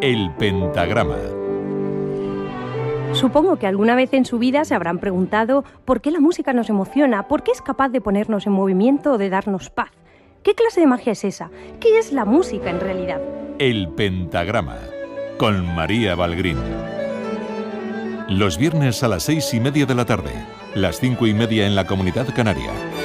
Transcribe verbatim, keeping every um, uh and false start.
El pentagrama. Supongo que alguna vez en su vida se habrán preguntado por qué la música nos emociona, por qué es capaz de ponernos en movimiento o de darnos paz. ¿Qué clase de magia es esa? ¿Qué es la música en realidad? El pentagrama, con María Valgrín. Los viernes a las seis y media de la tarde, las cinco y media en la Comunidad Canaria.